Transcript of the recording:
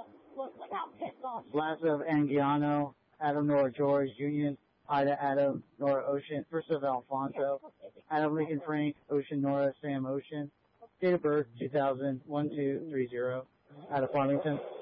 Look how pissed off. Blasov, Angiano, Adam, Nora, George, Union, Ida, Adam, Nora, Ocean, First of Alfonso, Adam, Lincoln, Frank, Ocean, Nora, Sam, Ocean. Date of birth, 2000, 1230, out of Farmington.